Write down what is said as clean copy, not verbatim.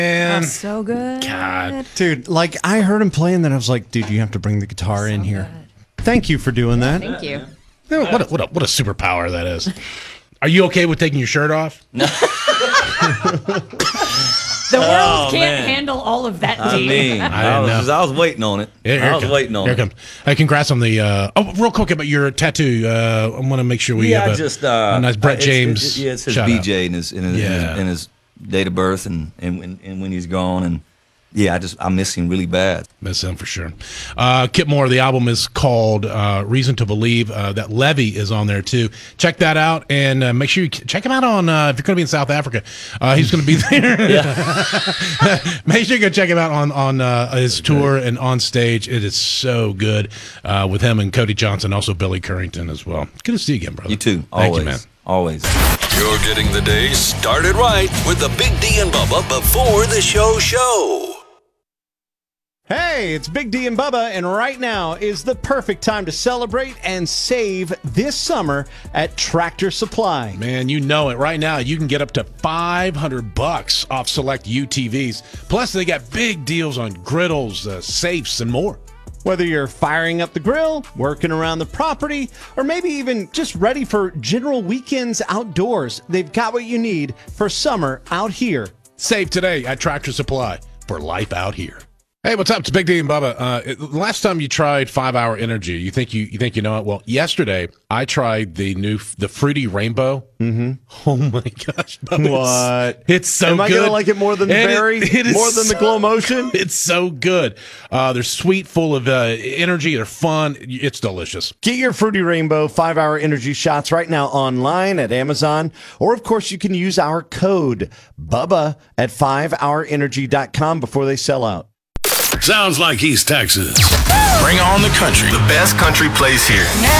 And So good. God. Dude, like I heard him playing, then I was like, dude, you have to bring the guitar in here. Thank you for doing that. Thank you. What a superpower that is. Are you okay with taking your shirt off? The world can't handle all of that, I Dean. mean, I was waiting on it. Here I was waiting on Here it. it comes. Hey, congrats on the. Real quick about your tattoo. I want to make sure we have a nice Brett James. It says shout out. BJ in his date of birth and when he's gone, and I miss him really bad. Miss him for sure. Kip Moore, the album is called Reason to Believe. That Levy is on there too. Check that out, and make sure you check him out on if you're going to be in South Africa. He's going to be there. Make sure you go check him out on his tour and on stage. It is so good with him and Cody Johnson, also Billy Currington as well. Good to see you again, brother. You too. Thank Always. you, man. Always. You're getting the day started right with the Big D and Bubba before the show. Hey, it's Big D and Bubba, and right now is the perfect time to celebrate and save this summer at Tractor Supply. Man, you know it. Right now, you can get up to $500 off select UTVs. Plus, they got big deals on griddles, safes, and more. Whether you're firing up the grill, working around the property, or maybe even just ready for general weekends outdoors, they've got what you need for summer out here. Save today at Tractor Supply for life out here. Hey, what's up? It's Big D and Bubba. Last time you tried 5 Hour Energy, you think you know it? Well, yesterday I tried the Fruity Rainbow. Mm-hmm. Oh my gosh, Bubba, What? It's so Am good. I gonna like it more than the berry? It is more than the Glow Motion? It's so good. They're sweet, full of energy. They're fun. It's delicious. Get your Fruity Rainbow 5 Hour Energy shots right now online at Amazon. Or, of course, you can use our code BUBBA at 5hourenergy.com before they sell out. Sounds like East Texas. Bring on the country. The best country plays here.